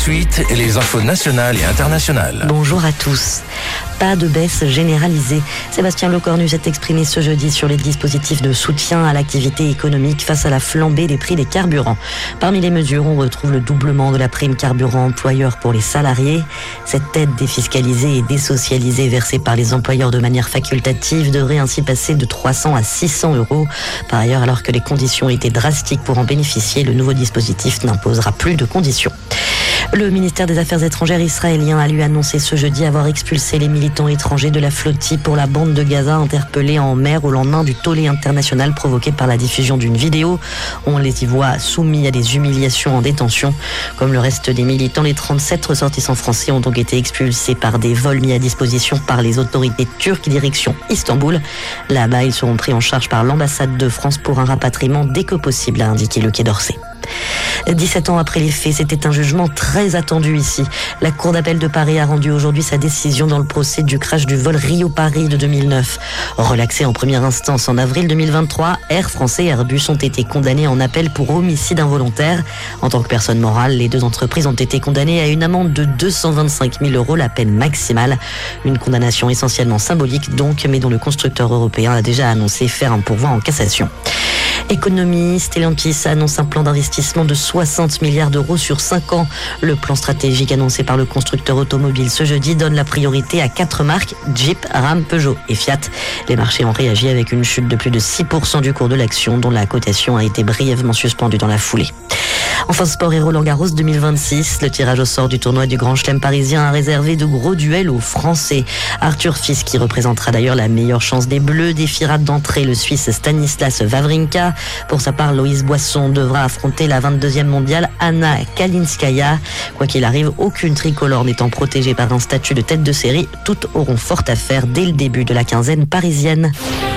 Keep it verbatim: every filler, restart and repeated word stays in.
Suite et les infos nationales et internationales. Bonjour à tous. Pas de baisse généralisée. Sébastien Lecornu s'est exprimé ce jeudi sur les dispositifs de soutien à l'activité économique face à la flambée des prix des carburants. Parmi les mesures, on retrouve le doublement de la prime carburant employeur pour les salariés. Cette aide défiscalisée et désocialisée versée par les employeurs de manière facultative devrait ainsi passer de trois cents à six cents euros. Par ailleurs, alors que les conditions étaient drastiques pour en bénéficier, le nouveau dispositif n'imposera plus de conditions. Le ministère des Affaires étrangères israélien a lui annoncé ce jeudi avoir expulsé les militants étrangers de la flottille pour la bande de Gaza interpellés en mer au lendemain du tollé international provoqué par la diffusion d'une vidéo. On les y voit soumis à des humiliations en détention. Comme le reste des militants, les trente-sept ressortissants français ont donc été expulsés par des vols mis à disposition par les autorités turques direction Istanbul. Là-bas, ils seront pris en charge par l'ambassade de France pour un rapatriement dès que possible, a indiqué le Quai d'Orsay. dix-sept ans après les faits, c'était un jugement très attendu ici. La Cour d'appel de Paris a rendu aujourd'hui sa décision dans le procès du crash du vol Rio-Paris de deux mille neuf. Relaxé en première instance en avril deux mille vingt-trois, Air France et Airbus ont été condamnés en appel pour homicide involontaire. En tant que personne morale, les deux entreprises ont été condamnées à une amende de deux cent vingt-cinq mille euros, la peine maximale. Une condamnation essentiellement symbolique donc, mais dont le constructeur européen a déjà annoncé faire un pourvoi en cassation. Économie, Stellantis annonce un plan d'investissement de soixante milliards d'euros sur cinq ans. Le plan stratégique annoncé par le constructeur automobile ce jeudi donne la priorité à quatre marques, Jeep, Ram, Peugeot et Fiat. Les marchés ont réagi avec une chute de plus de six pour cent du cours de l'action, dont la cotation a été brièvement suspendue dans la foulée. Enfin, sport et Roland-Garros deux mille vingt-six, le tirage au sort du tournoi du Grand Chelem parisien a réservé de gros duels aux Français. Arthur Fils, qui représentera d'ailleurs la meilleure chance des Bleus, défiera d'entrée le Suisse Stanislas Wawrinka. Pour sa part, Loïs Boisson devra affronter la vingt-deuxième mondiale Anna Kalinskaya. Quoi qu'il arrive, aucune tricolore n'étant protégée par un statut de tête de série, toutes auront fort à faire dès le début de la quinzaine parisienne.